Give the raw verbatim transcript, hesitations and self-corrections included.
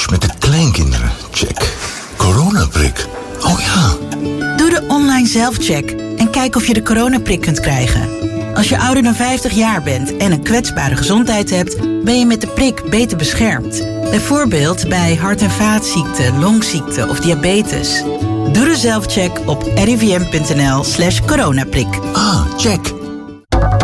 lunch met de kleinkinderen? Check. Coronaprik? Oh ja. Doe de online zelfcheck en kijk of je de coronaprik kunt krijgen. Als je ouder dan vijftig jaar bent en een kwetsbare gezondheid hebt, ben je met de prik beter beschermd. Bijvoorbeeld bij hart- en vaatziekten, longziekten of diabetes. Doe de zelfcheck op r i v m punt n l slash coronaprik. Ah, check.